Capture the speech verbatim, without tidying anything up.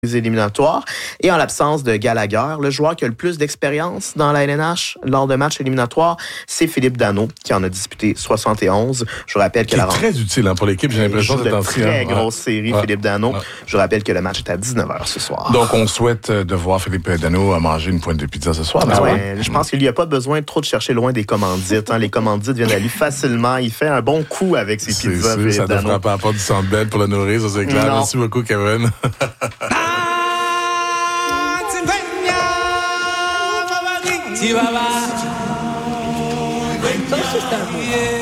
séries éliminatoires. Et en l'absence de Gallagher, le joueur qui a le plus d'expérience dans la L N H lors de matchs éliminatoires, c'est Philippe Danault, qui en a disputé soixante et onze. Je vous rappelle que qui la est très utile hein, pour l'équipe, j'ai l'impression de cette ancienne. très grosse ouais. série, ouais. Philippe Danault. Ouais. Je vous rappelle que le match est à dix-neuf heures ce soir. Donc, on souhaite de voir Philippe Danault manger une pointe de pizza ce soir. Ah ouais, je pense qu'il n'y a pas besoin de trop de chercher loin des commandites. Hein. Les commandites viennent à lui facilement. Il fait un bon coup avec ses c'est pizzas. sûr, ça ne fera pas apporter du centre belle pour le nourrir, ça c'est clair. Non. Merci beaucoup, Kevin. Ça, c'est un mot.